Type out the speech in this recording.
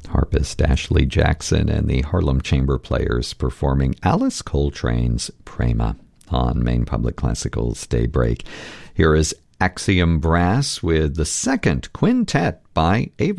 Harpist Ashley Jackson and the Harlem Chamber Players performing Alice Coltrane's Prema on Maine Public Classical's Daybreak. Here is Axiom Brass with the second quintet by Ava